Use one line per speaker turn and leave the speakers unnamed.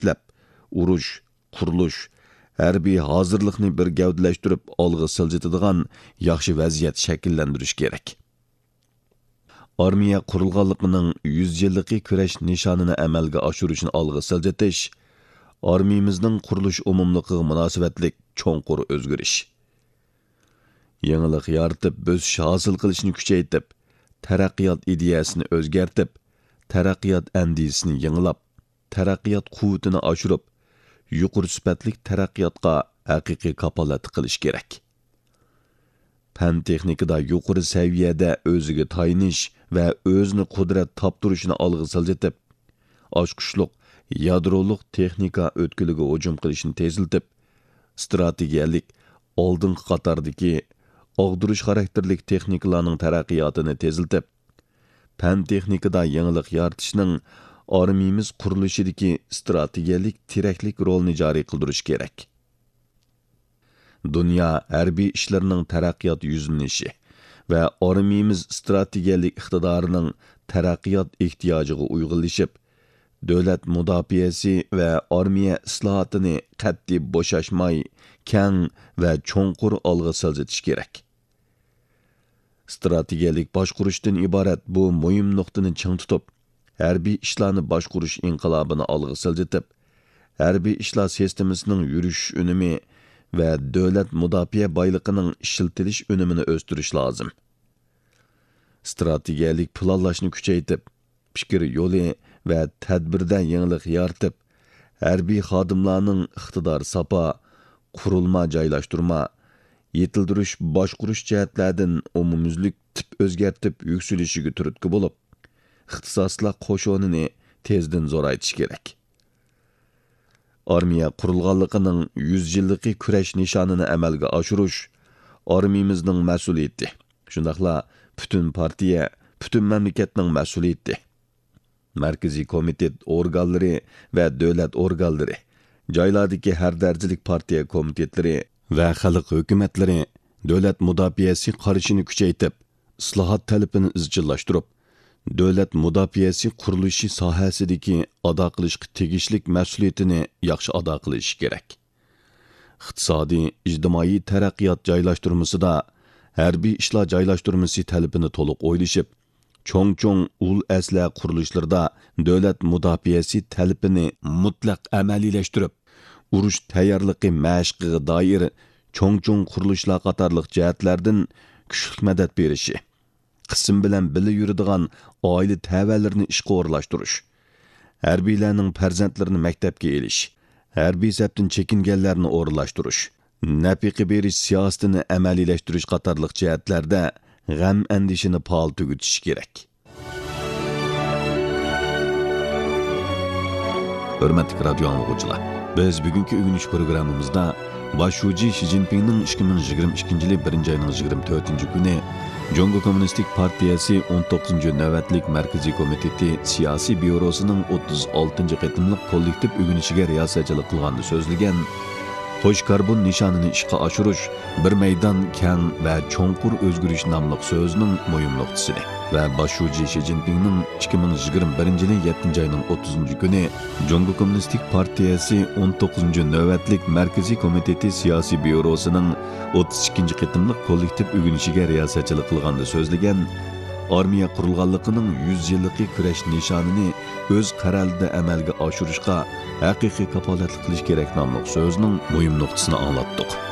tiklab, urush, qurilish, harbiy hozirlikni bir gavdalashtirib olg'a siljitadigan yaxshi vaziyat shakllantirish kerak. Armiya qurilganligining 100 yillik kurash nishonini amalga oshirishni olg'a siljitish armiyamizning qurilish umumligiga munosabatlik cho'nqur o'zgarish. Yangilik yaratib, bo'sish hosil qilishni kuchaytirib, taraqqiyot ideyasini o'zgartib, taraqqiyot andisini yangilab, taraqqiyot quvvatini oshirib, yuqori sifatli taraqqiyotga haqiqiy kapolat qilish kerak. Fan texnikada yuqori saviyada o'ziga tayinish va o'zini qudrat toptirishini olg'a siljitib, oshqushliq yadroliq texnika o'tkiliga hujum qilishni teziltib, strategiyalik oldingi qatordagi og'dirish xarakterlik texnikalarning taraqqiyotini teziltib, fan texnikada yangilik yaratishning armiyamiz qurilishidagi strategiyalik tiraklik rolini joriy qildirish kerak. Dunyo harbiy ishlarining taraqqiyot yuzlanishi va armiyamiz strategiyalik iqtidorining taraqqiyot ehtiyojiga uyg'unlashib, davlat mudofaasi va armiya islohotini qat'iy bo'shashmay, keng va cho'nqur olg'a siljitish kerak. Strategiyalik boshqurishdan iborat bu muhim nuqtani ching tutib, harbiy ishlarni boshqurish inqilobini olg'a siljitib, harbiy ishlar sistemasining yurish unumi va davlat mudofaa boyligining ishlatilish unumini o'stirish lozim. Strategiyalik planlashni kuchaytirib, fikr yo'li va tadbirda yangilik yaratib, harbiy xodimlarning iqtidor sapa, qurilma joylashtirma, yetildirish, boshqurish jihatlardan umumyuzlik tip o'zgartib yukselishiga turtki bo'lib, ixtisoslar qo'shonini tezdan zo'raytish kerak. Armiya qurilganligining 100 yillik kurash nishonini amalga oshirish armiyamizning mas'uliyati. Shundaqla butun partiya, butun mamlakatning mas'uliyati. Markaziy komitet organlari va davlat organlari, joylardagi har darajalik partiya komitetlari va xalq hukumatlari davlat mudofaasi qarashini kuchaytirib, islohot talabini izchillashtirib, davlat mudofaasi qurilishi sohasidagi ado qilishga tegishlik mas'uliyatini yaxshi ado qilish kerak. Iqtisodiy, ijtimoiy taraqqiyot joylashtirmasida harbiy ishlar joylashtirmasi talabini to'liq o'ylashib, cho'ng-cho'ng ul asla qurilishlarda davlat mudofaasi talabini mutlaq amaliylashtirib, urush tayyorligi mashqiga doir cho'ng-cho'ng qurilishlar qatorliq jihatlardan kuchli madad berishi, qism bilan birga yuradigan oila tavallarini ishga o'rlashtirish, harbiylarning farzandlarini maktabga elish, harbiy safdan chekinganlarni o'rlashtirish, nafiqa berish siyosatini amaliylashtirish qatorliq jihatlarda g'am andishini faol tugutish kerak. Hurmatli radio anglag'uvchilar, biz bugungi o'g'inish programmamizda Başuji Xi Jinpingning 2022 yil 1-oyning 24-kuni Jongo Kommunistik Partiyasi 19-navbatlik Markaziy komiteti siyosiy byurosining 36-qatimliq kollektiv o'g'inishiga riyosatchilik qilganda so'zlagan Xo'sh karbon nishonini ishga oshirish bir maydon keng va cho'nqur o'zgarish nomli so'zning muhim nuqtasidir. Va Başuji Xi Jinpingning 2021 yil 7-oyning 30-kuni Jongo Kommunistik Partiyasi 19-navbatlik Markaziy komiteti siyosiy byurosining 32-qatimliq kollektiv o'g'inishiga riyosatchilik qilganda so'zlagan armiya qurilganligining 100 yillik kurash nishonini o'z qarorida amalga oshirishga haqiqiy kapolatlik qilish kerak nomli so'zning muhim nuqtasini anglatdik.